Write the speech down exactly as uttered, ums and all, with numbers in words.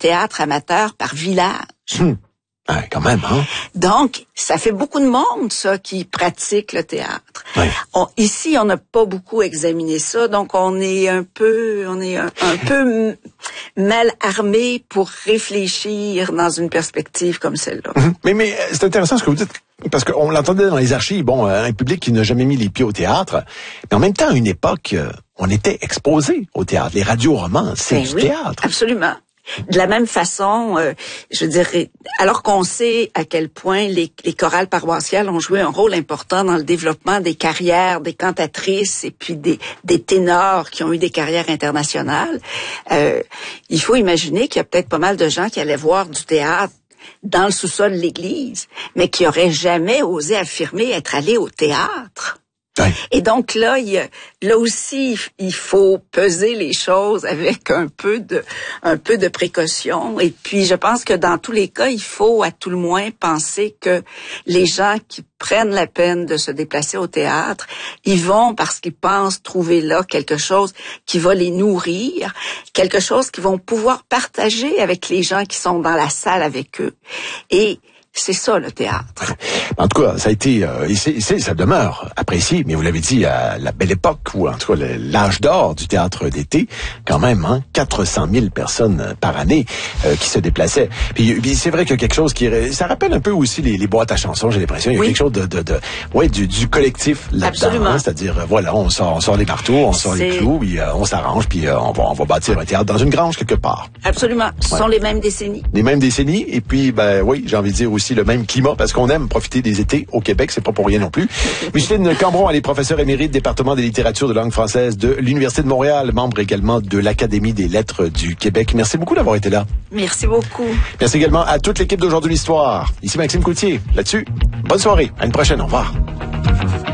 théâtre amateur par village. Hum. Ah, quand même, hein? Donc, ça fait beaucoup de monde, ça, qui pratique le théâtre. Oui. On, ici, on n'a pas beaucoup examiné ça, donc on est un peu, on est un, un peu mal armé pour réfléchir dans une perspective comme celle-là. Mmh. Mais, mais c'est intéressant ce que vous dites, parce qu'on l'entendait dans les archives, bon, un public qui n'a jamais mis les pieds au théâtre, mais en même temps, à une époque, on était exposé au théâtre. Les radioromans, c'est ben du oui, théâtre. Absolument. De la même façon, euh, je dirais, alors qu'on sait à quel point les, les chorales paroissiales ont joué un rôle important dans le développement des carrières des cantatrices et puis des, des ténors qui ont eu des carrières internationales, euh, il faut imaginer qu'il y a peut-être pas mal de gens qui allaient voir du théâtre dans le sous-sol de l'église, mais qui auraient jamais osé affirmer être allés au théâtre. Oui. Et donc là, il y a, là aussi, il faut peser les choses avec un peu de, un peu de précaution. Et puis, je pense que dans tous les cas, il faut à tout le moins penser que les gens qui prennent la peine de se déplacer au théâtre, ils vont parce qu'ils pensent trouver là quelque chose qui va les nourrir, quelque chose qu'ils vont pouvoir partager avec les gens qui sont dans la salle avec eux. Et c'est ça, le théâtre. En tout cas, ça a été, euh, et c'est, c'est, ça demeure apprécié, mais vous l'avez dit, à la belle époque, ou en tout cas l'âge d'or du théâtre d'été, quand même, hein, quatre cent mille personnes par année euh, qui se déplaçaient. Puis, puis c'est vrai qu'il y a quelque chose qui, ça rappelle un peu aussi les, les boîtes à chansons, j'ai l'impression. Il y a oui. quelque chose de, de, de ouais, du, du collectif là-dedans. Hein, c'est-à-dire, euh, voilà, on sort, on sort les marteaux, on sort c'est... les clous, puis euh, on s'arrange, puis euh, on va, on va bâtir un théâtre dans une grange quelque part. Absolument. Ce ouais. sont les mêmes décennies. Les mêmes décennies, et puis, ben oui, j'ai envie de dire aussi le même climat, parce qu'on aime profiter des étés au Québec, c'est pas pour rien non plus. Micheline Cambron, elle est professeure émérite département des littératures de langue française de l'Université de Montréal, membre également de l'Académie des lettres du Québec. Merci beaucoup d'avoir été là. Merci beaucoup. Merci également à toute l'équipe d'Aujourd'hui l'Histoire. Ici Maxime Coutier. Là-dessus, bonne soirée. À une prochaine. Au revoir.